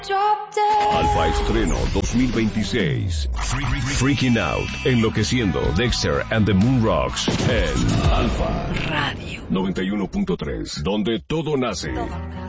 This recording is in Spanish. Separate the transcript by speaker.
Speaker 1: Alfa Estreno 2026. Freaking Out, Enloqueciendo, Dexter and the Moon Rocks en Alfa Radio 91.3, donde todo nace.